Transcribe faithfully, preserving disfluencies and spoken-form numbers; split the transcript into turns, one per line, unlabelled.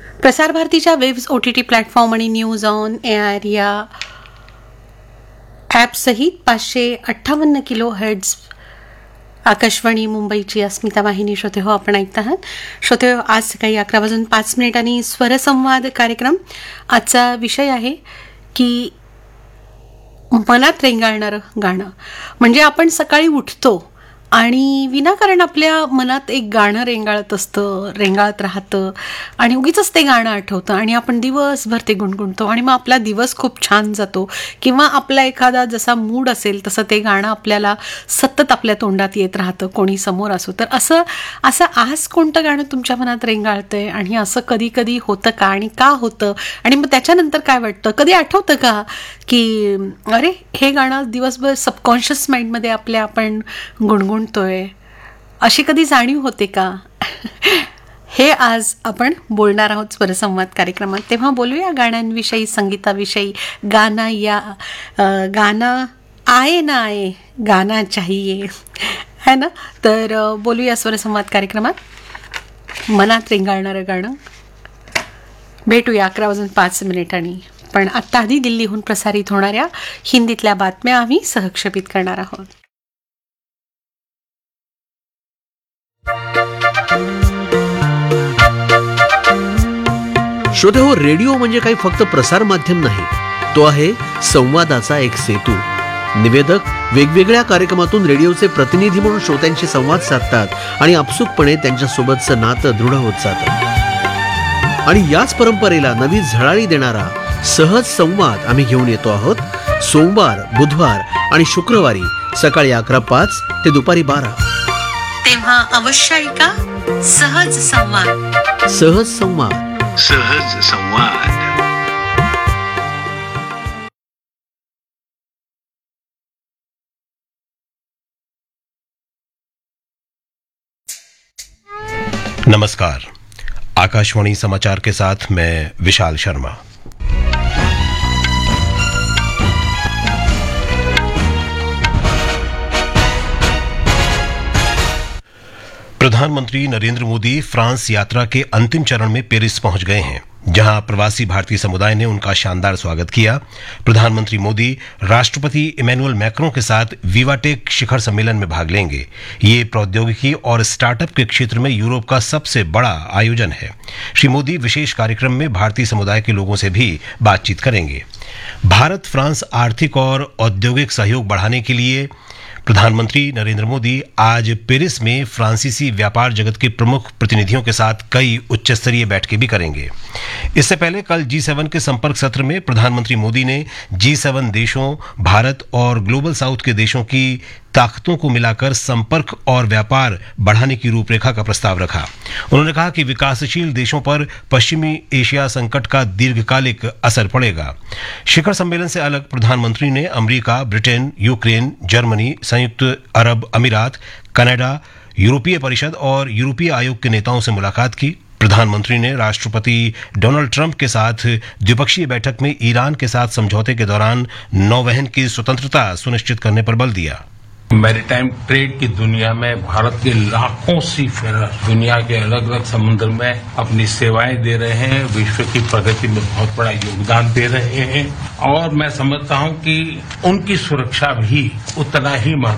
प्रसार भारतीच्या webs O T T platform आणि न्यूज ऑन एअर या ॲपसहित पाचशे अठ्ठावन्न किलो हर्ट्झ आकाशवाणी मुंबईची अस्मिता वाहिनी श्रोते हो आपण ऐकत आहात. श्रोते हो, आज सकाळी अकरा वाजून पाच मिनिटांनी स्वरसंवाद कार्यक्रम. आजचा विषय आहे की मनात रेंगाळणारं गाणं. म्हणजे आपण सकाळी उठतो आणि विनाकारण आपल्या मनात एक गाणं रेंगाळत असतं, रेंगाळत राहतं आणि उगीचच ते गाणं आठवतं आणि आपण दिवसभर ते गुणगुणतो आणि मग आपला दिवस खूप छान जातो. किंवा आपला एखादा जसा मूड असेल तसं ते गाणं आपल्याला सतत आपल्या तोंडात येत राहतं, कोणी समोर असो तर. असं असं आज कोणतं गाणं तुमच्या मनात रेंगाळतंय आणि असं कधी कधी होतं का आणि का होतं आणि मग त्याच्यानंतर काय वाटतं? कधी आठवतं का की अरे हे गाणं दिवसभर सबकॉन्शियस माइंडमध्ये आपल्या आपण गुणगुणतोय, अशी कधी जाणीव होते का? हे आज आपण बोलणार आहोत स्वरसंवाद कार्यक्रमात. तेव्हा बोलूया गाण्यांविषयी, संगीताविषयी. गाना या गाना आए ना आए गाना चाहिए है ना. तर बोलूया स्वरसंवाद कार्यक्रमात मनात रेंगाळणारं गाणं. भेटूया अकरा वाजून पाच मिनिटांनी. पण आत्ता आधी दिल्लीहून प्रसारित होणाऱ्या हिंदीतल्या बातम्या आम्ही सहक्षेपित करणार आहोत.
श्रोते हो, रेडिओ म्हणजे काही फक्त प्रसार माध्यम नाही, तो आहे संवादाचा एक सेतू. निवेदक वेगवेगळ्या कार्यक्रमातून रेडिओचे प्रतिनिधी म्हणून श्रोत्यांशी संवाद साधतात आणि आपसुकपणे त्यांच्यासोबतचं नातं दृढ होत जातं. आणि याच परंपरेला नवी झळाळी देणारा सहज संवाद आम्ही घेऊन येतो आहोत. सोमवार, बुधवार आणि शुक्रवारी सकाळी अकरा पाच ते दुपारी बारा.
तेव्हा अवश्य ऐका सहज संवाद.
सहज संवाद.
सहज संवाद.
नमस्कार. आकाशवाणी समाचार के साथ मैं विशाल शर्मा. प्रधानमंत्री नरेंद्र मोदी फ्रांस यात्रा के अंतिम चरण में पेरिस पहुंच गए हैं, जहां प्रवासी भारतीय समुदाय ने उनका शानदार स्वागत किया. प्रधानमंत्री मोदी राष्ट्रपति इमैनुअल मैक्रों के साथ विवाटेक शिखर सम्मेलन में भाग लेंगे. ये प्रौद्योगिकी और स्टार्टअप के क्षेत्र में यूरोप का सबसे बड़ा आयोजन है. श्री मोदी विशेष कार्यक्रम में भारतीय समुदाय के लोगों से भी बातचीत करेंगे. भारत फ्रांस आर्थिक और औद्योगिक सहयोग बढ़ाने के लिए प्रधानमंत्री नरेंद्र मोदी आज पेरिस में फ्रांसीसी व्यापार जगत के प्रमुख प्रतिनिधियों के साथ कई उच्च स्तरीय बैठकें भी करेंगे. इससे पहले कल जी सेवन के संपर्क सत्र में प्रधानमंत्री मोदी ने जी सेवन देशों, भारत और ग्लोबल साउथ के देशों की ताकतों को मिलाकर संपर्क और व्यापार बढ़ाने की रूपरेखा का प्रस्ताव रखा. उन्होंने कहा कि विकासशील देशों पर पश्चिमी एशिया संकट का दीर्घकालिक असर पड़ेगा. शिखर सम्मेलन से अलग प्रधानमंत्री ने अमेरिका, ब्रिटेन, यूक्रेन, जर्मनी, संयुक्त अरब अमीरात, कनाडा, यूरोपीय परिषद और यूरोपीय आयोग के नेताओं से मुलाकात की. प्रधानमंत्री ने राष्ट्रपति डोनाल्ड ट्रंप के साथ द्विपक्षीय बैठक में ईरान के साथ समझौते के दौरान नौवहन की स्वतंत्रता सुनिश्चित करने पर बल दिया.
मैरीटाइम ट्रेड की दुनिया में भारत के लाखों सीफेरर दुनिया के अलग अलग समुद्र में अपनी सेवाएं दे रहे हैं, विश्व की प्रगति में बहुत बड़ा योगदान दे रहे हैं और मैं समझता हूं कि उनकी सुरक्षा भी उतना ही महत्वपूर्ण